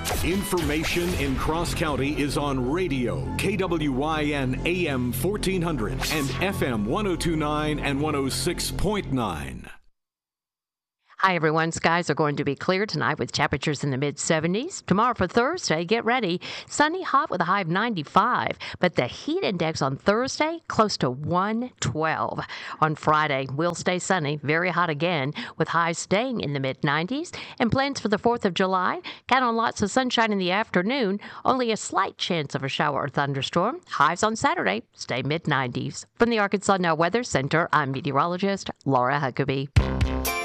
Information in Cross County is on radio, KWYN AM 1400 and FM 1029 and 106.9. Hi, everyone. Skies are going to be clear tonight with temperatures in the mid-70s. Tomorrow for Thursday, get ready. Sunny, hot with a high of 95. But the heat index on Thursday, close to 112. On Friday, we'll stay sunny, very hot again, with highs staying in the mid-90s. And plans for the 4th of July, count on lots of sunshine in the afternoon. Only a slight chance of a shower or thunderstorm. Highs on Saturday, stay mid-90s. From the Arkansas Now Weather Center, I'm meteorologist Laura Huckabee.